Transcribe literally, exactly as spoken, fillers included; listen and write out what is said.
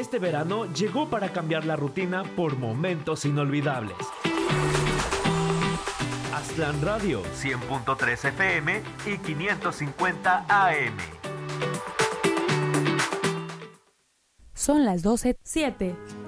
Este verano llegó para cambiar la rutina por momentos inolvidables. Aztlán Radio, cien punto tres F M y quinientos cincuenta A M. Son las doce, siete.